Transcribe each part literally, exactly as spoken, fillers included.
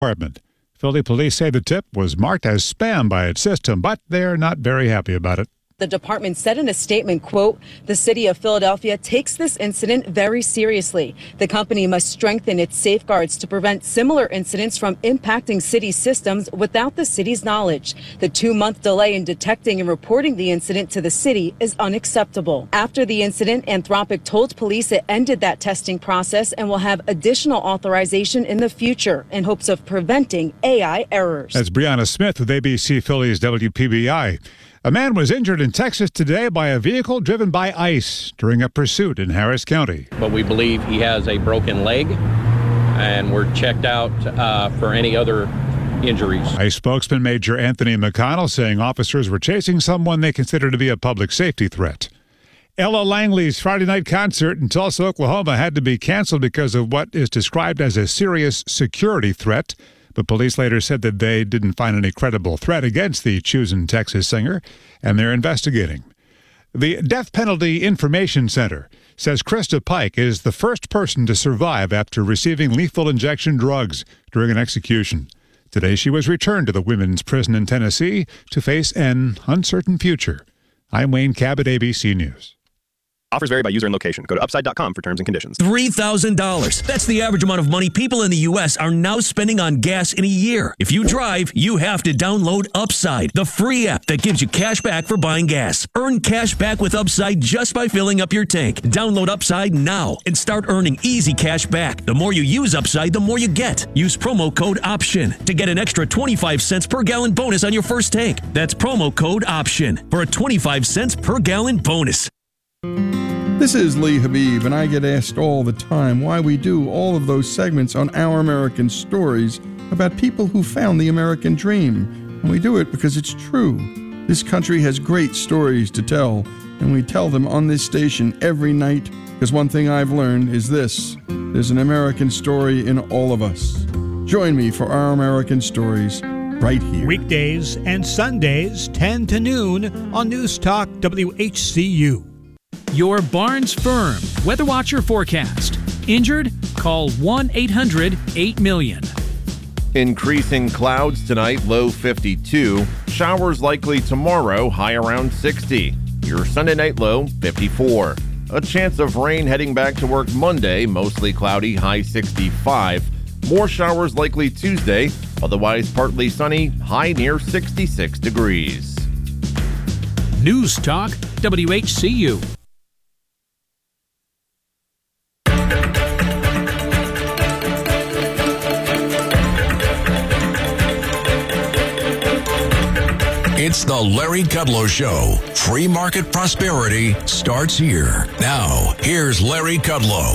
department. Philly police say the tip was marked as spam by its system, but they're not very happy about it. The department said in a statement, quote, "The city of Philadelphia takes this incident very seriously. The company must strengthen its safeguards to prevent similar incidents from impacting city systems without the city's knowledge. The two-month delay in detecting and reporting the incident to the city is unacceptable." After the incident, Anthropic told police it ended that testing process and will have additional authorization in the future in hopes of preventing A I errors. That's Brianna Smith with A B C Philly's W P B I. A man was injured in Texas today by a vehicle driven by ICE during a pursuit in Harris County. But we believe he has a broken leg, and we're checked out uh, for any other injuries. ICE spokesman Major Anthony McConnell saying officers were chasing someone they consider to be a public safety threat. Ella Langley's Friday night concert in Tulsa, Oklahoma had to be canceled because of what is described as a serious security threat. But police later said that they didn't find any credible threat against the chosen Texas singer, and they're investigating. The Death Penalty Information Center says Krista Pike is the first person to survive after receiving lethal injection drugs during an execution. Today she was returned to the women's prison in Tennessee to face an uncertain future. I'm Wayne Cabot, A B C News. Offers vary by user and location. Go to upside dot com for terms and conditions. three thousand dollars. That's the average amount of money people in the U S are now spending on gas in a year. If you drive, you have to download Upside, the free app that gives you cash back for buying gas. Earn cash back with Upside just by filling up your tank. Download Upside now and start earning easy cash back. The more you use Upside, the more you get. Use promo code OPTION to get an extra twenty-five cents per gallon bonus on your first tank. That's promo code OPTION for a twenty-five cents per gallon bonus. This is Lee Habib, and I get asked all the time why we do all of those segments on Our American Stories about people who found the American dream. And we do it because it's true. This country has great stories to tell, and we tell them on this station every night, because one thing I've learned is this: there's an American story in all of us. Join me for Our American Stories right here. Weekdays and Sundays, ten to noon on News Talk W H C U. Your Barnes Firm Weather Watcher forecast. Injured? Call one eight hundred eight million. Increasing clouds tonight, low fifty-two. Showers likely tomorrow, high around sixty. Your Sunday night low, fifty-four. A chance of rain heading back to work Monday, mostly cloudy, high sixty-five. More showers likely Tuesday, otherwise partly sunny, high near sixty-six degrees. News Talk W H C U. It's the Larry Kudlow Show. Free market prosperity starts here. Now, here's Larry Kudlow.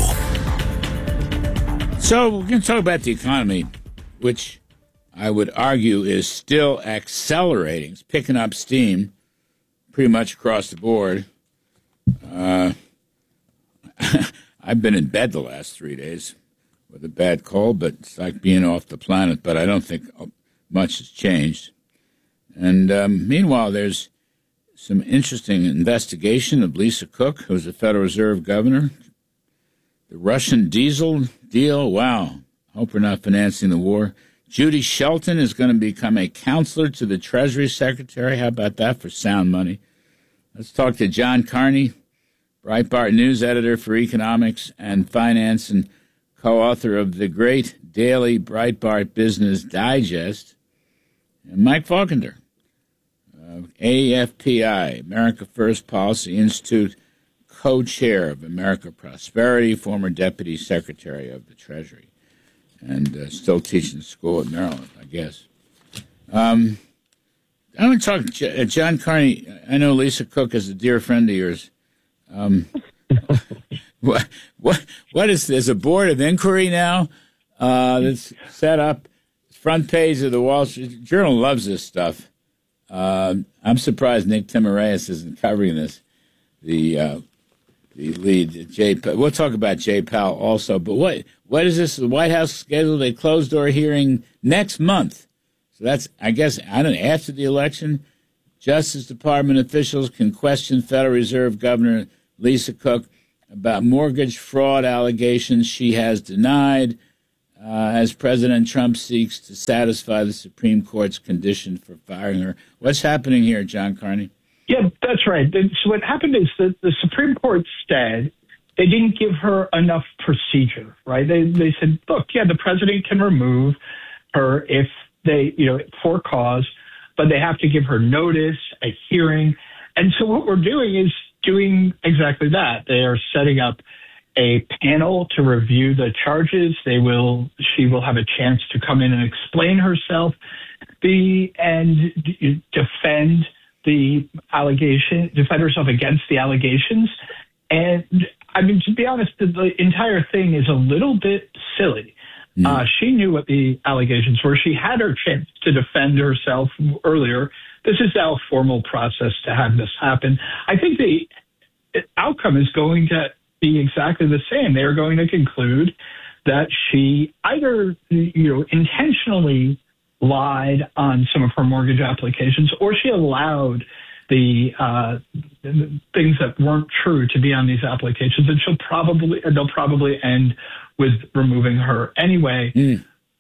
So we're going to talk about the economy, which I would argue is still accelerating. It's picking up steam pretty much across the board. Uh, I've been in bed the last three days with a bad cold, but it's like being off the planet. But I don't think much has changed. And um, meanwhile, there's some interesting investigation of Lisa Cook, who's a Federal Reserve governor. The Russian diesel deal, wow. Hope we're not financing the war. Judy Shelton is going to become a counselor to the Treasury Secretary. How about that for sound money? Let's talk to John Carney, Breitbart News editor for economics and finance and co-author of the great daily Breitbart Business Digest, and Mike Faulkner, uh, A F P I, America First Policy Institute, co-chair of America Prosperity, former deputy secretary of the Treasury, and uh, still teaching school at Maryland, I guess. Um, I want to talk to John Carney. I know Lisa Cook is a dear friend of yours. Um, what, what, what is this? A board of inquiry now uh, that's set up? Front page of the Wall Street Journal loves this stuff. Uh, I'm surprised Nick Timiraeus isn't covering this. The uh, the lead, Jay. We'll talk about Jay Powell also. But what what is this? The White House scheduled a closed door hearing next month. So that's, I guess, I don't know, after the election. Justice Department officials can question Federal Reserve Governor Lisa Cook about mortgage fraud allegations she has denied. uh, as President Trump seeks to satisfy the Supreme Court's condition for firing her. What's happening here, John Carney? Yeah, that's right. So what happened is that the Supreme Court said they didn't give her enough procedure, right? They they said, look, yeah, the president can remove her if they, you know, for cause, but they have to give her notice, a hearing. And so what we're doing is doing exactly that. They are setting up a panel to review the charges. They will, she will have a chance to come in and explain herself, the and d- defend the allegation, defend herself against the allegations. And I mean, to be honest, the, the entire thing is a little bit silly. Mm. Uh, she knew what the allegations were. She had her chance to defend herself earlier. This is now a formal process to have this happen. I think the outcome is going to be exactly the same. They are going to conclude that she either, you know, intentionally lied on some of her mortgage applications, or she allowed the, uh, the things that weren't true to be on these applications, and she'll probably they'll probably end with removing her anyway. Mm.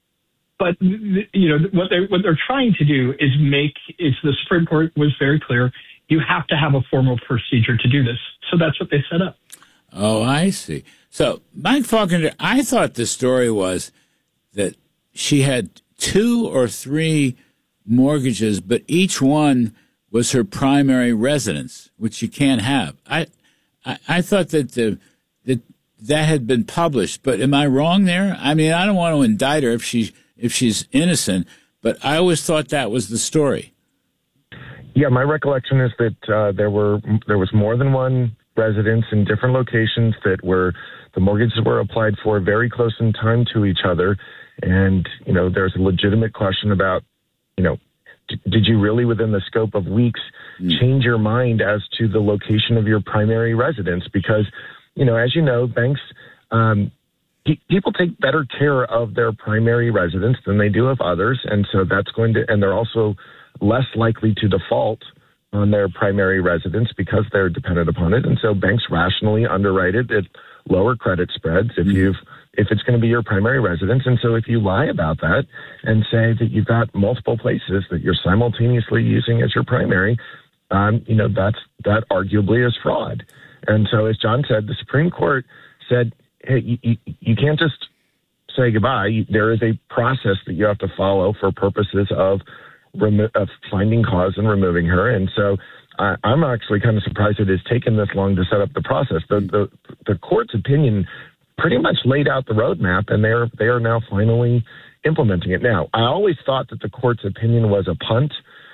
But you know what they what they're trying to do is make it's the Supreme Court was very clear. You have to have a formal procedure to do this, so that's what they set up. Oh, I see. So, Mike Falconer, I thought the story was that she had two or three mortgages, but each one was her primary residence, which you can't have. I, I, I thought that the that that had been published, but am I wrong there? I mean, I don't want to indict her if she if she's innocent, but I always thought that was the story. Yeah, my recollection is that uh, there were there was more than one residence in different locations that were the mortgages were applied for very close in time to each other, and you know there's a legitimate question about you know d- did you really within the scope of weeks mm. change your mind as to the location of your primary residence? Because you know as you know banks um, pe- people take better care of their primary residence than they do of others, and so that's going to and they're also less likely to default on their primary residence because they're dependent upon it. And so banks rationally underwrite it at lower credit spreads if Mm-hmm. you've if it's going to be your primary residence. And so if you lie about that and say that you've got multiple places that you're simultaneously using as your primary, um, you know, that's that arguably is fraud. And so as John said, the Supreme Court said, hey, you, you, you can't just say goodbye. There is a process that you have to follow for purposes of Remo- of finding cause and removing her. And so uh, I'm actually kind of surprised it has taken this long to set up the process. The, the the court's opinion pretty much laid out the roadmap, and they're they are now finally implementing it. Now, I always thought that the court's opinion was a punt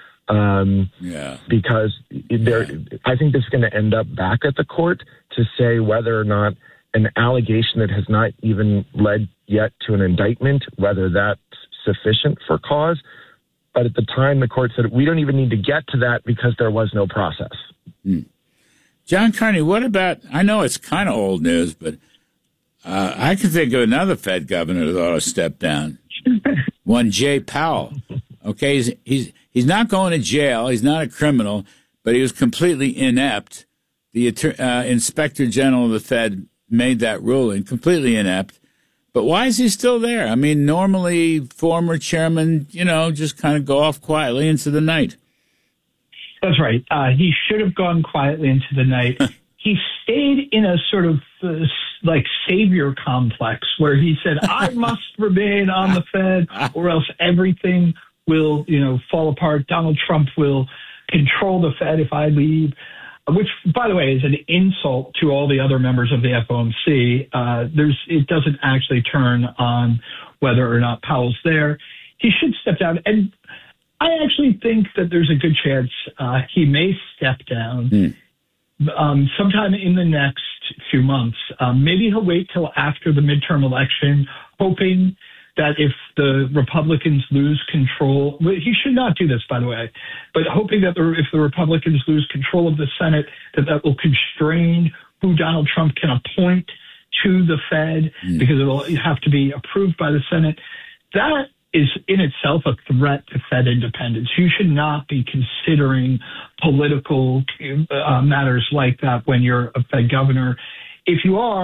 um, yeah. because there, yeah. I think this is going to end up back at the court to say whether or not an allegation that has not even led yet to an indictment, whether that's sufficient for cause. But at the time, the court said, we don't even need to get to that because there was no process. Hmm. John Carney, what about, I know it's kind of old news, but uh, I can think of another Fed governor that ought to step down. One Jay Powell. Okay, he's, he's, he's not going to jail. He's not a criminal, but he was completely inept. The uh, Inspector General of the Fed made that ruling, completely inept. But why is he still there? I mean, normally former chairman, you know, just kind of go off quietly into the night. That's right. Uh, he should have gone quietly into the night. He stayed in a sort of uh, like savior complex where he said, I must remain on the Fed or else everything will, you know, fall apart. Donald Trump will control the Fed if I leave. Which, by the way, is an insult to all the other members of the F O M C. Uh, there's, it doesn't actually turn on whether or not Powell's there. He should step down. And I actually think that there's a good chance uh, he may step down mm. um, sometime in the next few months. Um, maybe he'll wait till after the midterm election, hoping that if the Republicans lose control, he should not do this, by the way, but hoping that the, if the Republicans lose control of the Senate, that that will constrain who Donald Trump can appoint to the Fed mm. because it will have to be approved by the Senate. That is in itself a threat to Fed independence. You should not be considering political uh, matters like that when you're a Fed governor. If you are,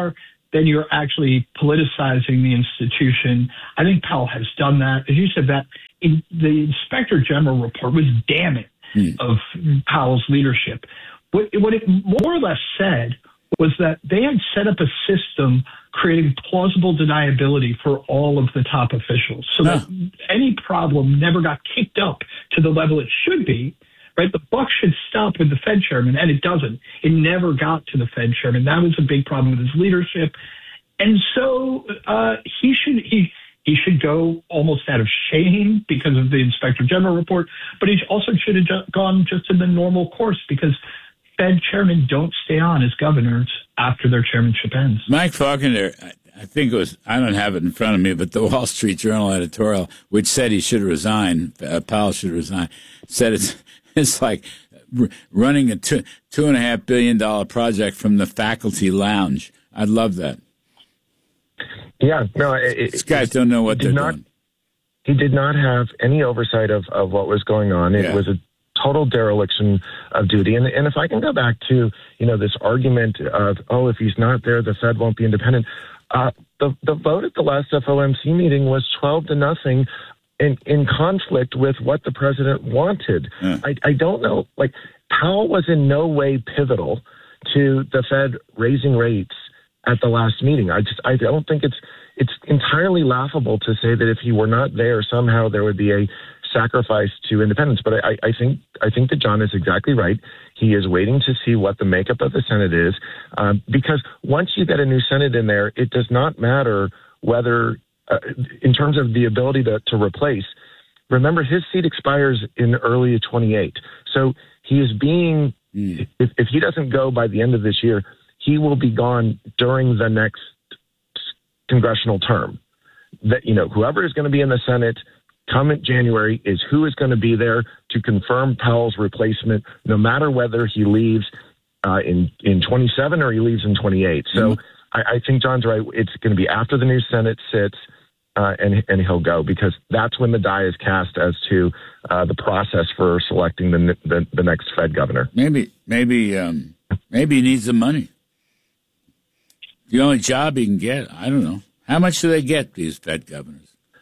then you're actually politicizing the institution. I think Powell has done that. As you said, that in the Inspector General report was damning mm. of Powell's leadership. What, what it more or less said was that they had set up a system creating plausible deniability for all of the top officials, so no. that any problem never got kicked up to the level it should be. Right, the buck should stop with the Fed chairman, and it doesn't. It never got to the Fed chairman. That was a big problem with his leadership, and so uh, he should he he should go almost out of shame because of the Inspector General report. But he also should have ju- gone just in the normal course, because Fed chairmen don't stay on as governors after their chairmanship ends. Mike Faulkner, I think it was, I don't have it in front of me, but the Wall Street Journal editorial, which said he should resign, uh, Powell should resign, said it's it's like running a two, two and a half billion dollar project from the faculty lounge. I love that. Yeah, no, it, these guys don't know what they're not, doing. He did not have any oversight of, of what was going on. It yeah. was a total dereliction of duty. And, and if I can go back to, you know, this argument of, oh, if he's not there, the Fed won't be independent. Uh, the, the vote at the last F O M C meeting was twelve to nothing in, in conflict with what the president wanted. Yeah. I, I don't know, like, Powell was in no way pivotal to the Fed raising rates at the last meeting. I just, I don't think it's, it's entirely laughable to say that if he were not there, somehow there would be a sacrifice to independence. But I, I think I think that John is exactly right. He is waiting to see what the makeup of the Senate is, um, because once you get a new Senate in there, it does not matter whether, uh, in terms of the ability to, to replace. Remember, his seat expires in early twenty-eight. So he is being, mm. if, if he doesn't go by the end of this year, he will be gone during the next congressional term. That, you know, whoever is going to be in the Senate come in January is who is going to be there to confirm Powell's replacement, no matter whether he leaves uh, in, in twenty-seven or he leaves in twenty-eight. So mm-hmm. I, I think John's right. It's going to be after the new Senate sits uh, and, and he'll go, because that's when the die is cast as to uh, the process for selecting the, the the next Fed governor. Maybe, maybe, um, maybe he needs the money. The only job he can get, I don't know. How much do they get, these Fed governors?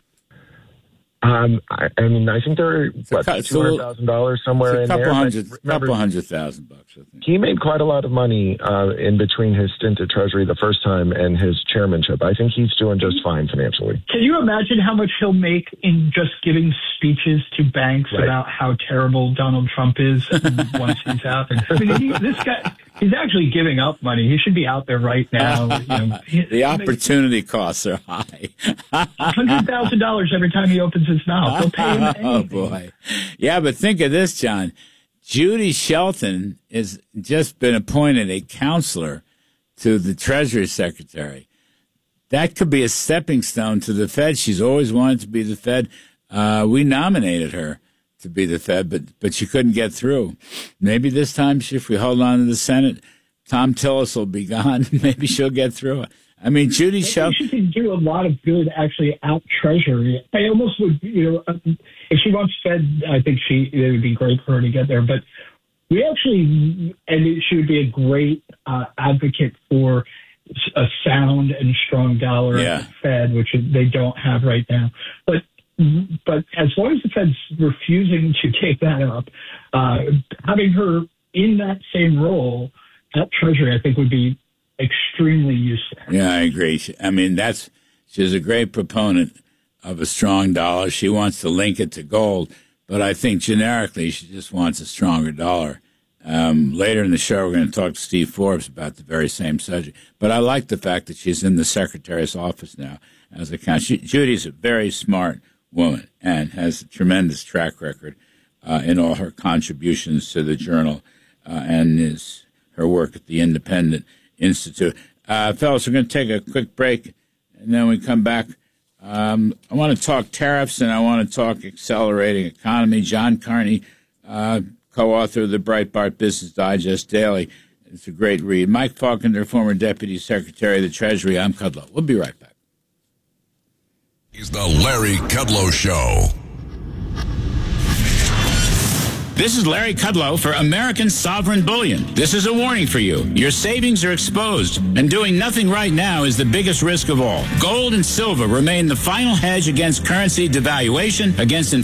Um, I, I mean, I think they're what, two hundred thousand dollars somewhere in there. Hundred, remember, couple hundred thousand bucks, I think. He made quite a lot of money uh, in between his stint at Treasury the first time and his chairmanship. I think he's doing just fine financially. Can you imagine how much he'll make in just giving speeches to banks right. about how terrible Donald Trump is once he's out there? I mean, he, this guy, he's actually giving up money. He should be out there right now. You know, the opportunity costs are high. one hundred thousand dollars every time he opens his mouth. They'll pay him anything. Oh, boy. Yeah, but think of this, John. Judy Shelton has just been appointed a counselor to the Treasury Secretary. That could be a stepping stone to the Fed. She's always wanted to be the Fed. Uh, we nominated her to be the Fed, but but she couldn't get through. Maybe this time, if we hold on to the Senate, Tom Tillis will be gone. Maybe she'll get through it. I mean, Judy Shelton. She can do a lot of good, actually, out Treasury. I almost would, you know, if she wants Fed, I think she it would be great for her to get there. But we actually, and she would be a great uh, advocate for a sound and strong dollar yeah. at the Fed, which they don't have right now. But but as long as the Fed's refusing to take that up, uh, having her in that same role at Treasury, I think would be extremely useful. Yeah, I agree. I mean, that's she's a great proponent of a strong dollar. She wants to link it to gold, but I think generically she just wants a stronger dollar. Um, later in the show, we're going to talk to Steve Forbes about the very same subject. But I like the fact that she's in the Secretary's office now as a counselor. Judy's a very smart woman and has a tremendous track record uh, in all her contributions to the Journal uh, and is her work at the Independent Institute. Uh, fellas, we're going to take a quick break, and then we come back. Um, I want to talk tariffs, and I want to talk accelerating economy. John Carney, uh, co-author of the Breitbart Business Digest Daily. It's a great read. Mike Faulkner, former Deputy Secretary of the Treasury. I'm Kudlow. We'll be right back. It's the Larry Kudlow Show. This is Larry Kudlow for American Sovereign Bullion. This is a warning for you. Your savings are exposed, and doing nothing right now is the biggest risk of all. Gold and silver remain the final hedge against currency devaluation, against inflation,